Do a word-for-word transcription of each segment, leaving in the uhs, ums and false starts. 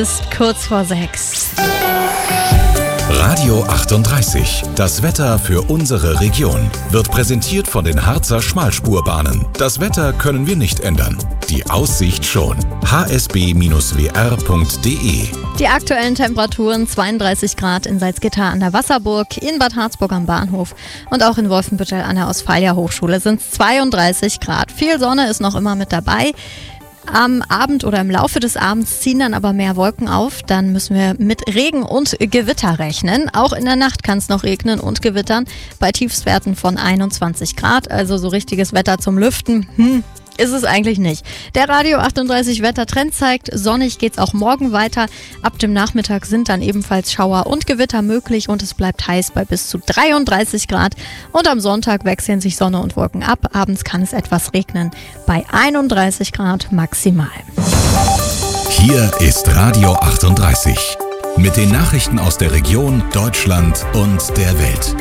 Ist kurz vor sechs. Radio achtunddreißig. Das Wetter für unsere Region wird präsentiert von den Harzer Schmalspurbahnen. Das Wetter können wir nicht ändern. Die Aussicht schon. h s b Bindestrich w r punkt d e. Die aktuellen Temperaturen zweiunddreißig Grad in Salzgitter an der Wasserburg, in Bad Harzburg am Bahnhof und auch in Wolfenbüttel an der Ostfalia Hochschule sind es zweiunddreißig Grad. Viel Sonne ist noch immer mit dabei. Am Abend oder im Laufe des Abends ziehen dann aber mehr Wolken auf. Dann müssen wir mit Regen und Gewitter rechnen. Auch in der Nacht kann es noch regnen und gewittern bei Tiefstwerten von einundzwanzig Grad. Also so richtiges Wetter zum Lüften. Hm. Ist es eigentlich nicht. Der Radio achtunddreißig Wettertrend zeigt, sonnig geht's auch morgen weiter. Ab dem Nachmittag sind dann ebenfalls Schauer und Gewitter möglich und es bleibt heiß bei bis zu dreiunddreißig Grad. Und am Sonntag wechseln sich Sonne und Wolken ab. Abends kann es etwas regnen bei einunddreißig Grad maximal. Hier ist Radio achtunddreißig mit den Nachrichten aus der Region, Deutschland und der Welt.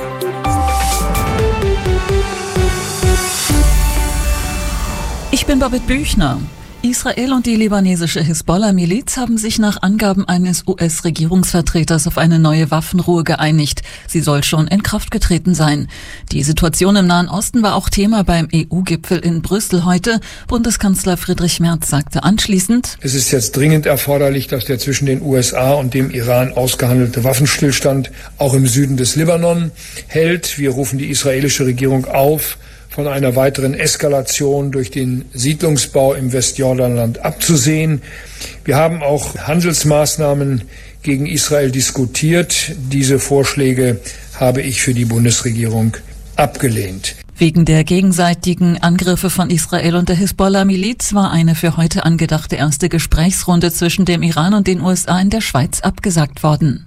Ich bin Babette Büchner. Israel und die libanesische Hisbollah-Miliz haben sich nach Angaben eines U S-Regierungsvertreters auf eine neue Waffenruhe geeinigt. Sie soll schon in Kraft getreten sein. Die Situation im Nahen Osten war auch Thema beim E U-Gipfel in Brüssel heute. Bundeskanzler Friedrich Merz sagte anschließend: Es ist jetzt dringend erforderlich, dass der zwischen den U S A und dem Iran ausgehandelte Waffenstillstand auch im Süden des Libanon hält. Wir rufen die israelische Regierung auf, von einer weiteren Eskalation durch den Siedlungsbau im Westjordanland abzusehen. Wir haben auch Handelsmaßnahmen gegen Israel diskutiert. Diese Vorschläge habe ich für die Bundesregierung abgelehnt. Wegen der gegenseitigen Angriffe von Israel und der Hisbollah-Miliz war eine für heute angedachte erste Gesprächsrunde zwischen dem Iran und den U S A in der Schweiz abgesagt worden.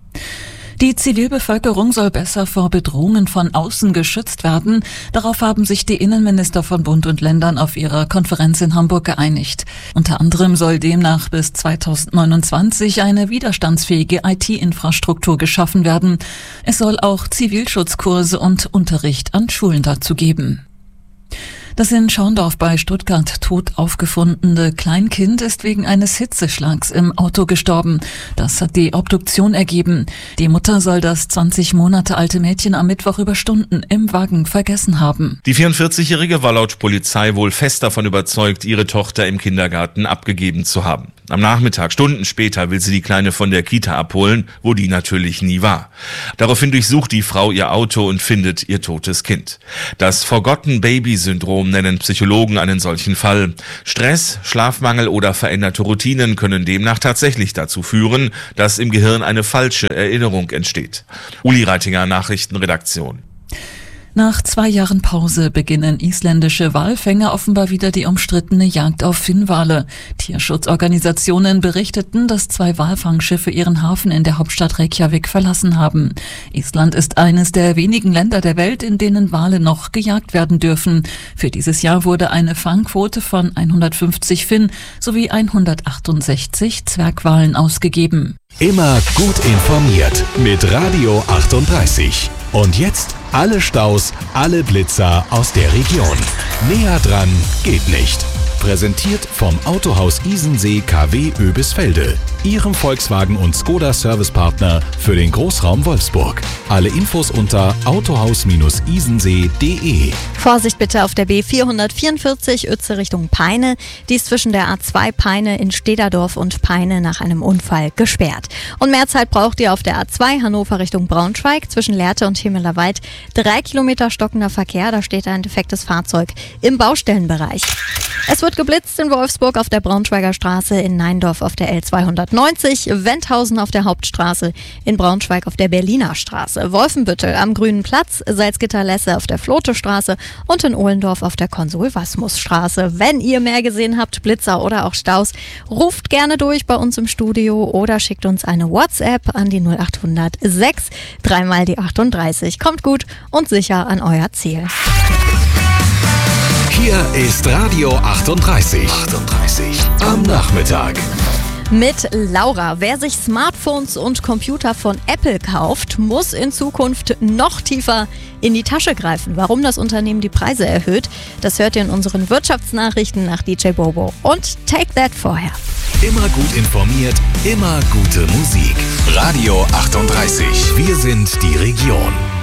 Die Zivilbevölkerung soll besser vor Bedrohungen von außen geschützt werden. Darauf haben sich die Innenminister von Bund und Ländern auf ihrer Konferenz in Hamburg geeinigt. Unter anderem soll demnach bis zweitausendneunundzwanzig eine widerstandsfähige I T-Infrastruktur geschaffen werden. Es soll auch Zivilschutzkurse und Unterricht an Schulen dazu geben. Das in Schorndorf bei Stuttgart tot aufgefundene Kleinkind ist wegen eines Hitzeschlags im Auto gestorben. Das hat die Obduktion ergeben. Die Mutter soll das zwanzig Monate alte Mädchen am Mittwoch über Stunden im Wagen vergessen haben. Die vierundvierzig-Jährige war laut Polizei wohl fest davon überzeugt, ihre Tochter im Kindergarten abgegeben zu haben. Am Nachmittag, Stunden später, will sie die Kleine von der Kita abholen, wo die natürlich nie war. Daraufhin durchsucht die Frau ihr Auto und findet ihr totes Kind. Das Forgotten-Baby-Syndrom nennen Psychologen einen solchen Fall. Stress, Schlafmangel oder veränderte Routinen können demnach tatsächlich dazu führen, dass im Gehirn eine falsche Erinnerung entsteht. Uli Reitinger, Nachrichtenredaktion. Nach zwei Jahren Pause beginnen isländische Walfänger offenbar wieder die umstrittene Jagd auf Finnwale. Tierschutzorganisationen berichteten, dass zwei Walfangschiffe ihren Hafen in der Hauptstadt Reykjavik verlassen haben. Island ist eines der wenigen Länder der Welt, in denen Wale noch gejagt werden dürfen. Für dieses Jahr wurde eine Fangquote von hundertfünfzig Finn sowie hundertachtundsechzig Zwergwalen ausgegeben. Immer gut informiert mit Radio achtunddreißig. Und jetzt alle Staus, alle Blitzer aus der Region. Näher dran geht nicht. Präsentiert vom Autohaus Isensee K W Oebisfelde, Ihrem Volkswagen- und Skoda-Servicepartner für den Großraum Wolfsburg. Alle Infos unter autohaus isensee punkt de. Vorsicht bitte auf der B vierhundertvierundvierzig Uetze Richtung Peine. Die ist zwischen der A zwei Peine in Stederdorf und Peine nach einem Unfall gesperrt. Und mehr Zeit braucht ihr auf der A zwei Hannover Richtung Braunschweig zwischen Lehrte und Himmelerwald. Drei Kilometer stockender Verkehr, da steht ein defektes Fahrzeug im Baustellenbereich. Es wird geblitzt in Wolfsburg auf der Braunschweiger Straße, in Neindorf auf der L zweihundertneunzig, Wendhausen auf der Hauptstraße, in Braunschweig auf der Berliner Straße, Wolfenbüttel am Grünen Platz, Salzgitter-Lesse auf der Flote-Straße und in Ohlendorf auf der Konsul-Wasmus-Straße. Wenn ihr mehr gesehen habt, Blitzer oder auch Staus, ruft gerne durch bei uns im Studio oder schickt uns eine WhatsApp an die null acht hundert sechs, dreimal die achtunddreißig. Kommt gut und sicher an euer Ziel. Hier ist Radio achtunddreißig. achtunddreißig am Nachmittag. Mit Laura. Wer sich Smartphones und Computer von Apple kauft, muss in Zukunft noch tiefer in die Tasche greifen. Warum das Unternehmen die Preise erhöht, das hört ihr in unseren Wirtschaftsnachrichten nach D J Bobo. Und Take That vorher. Immer gut informiert, immer gute Musik. Radio achtunddreißig. Wir sind die Region.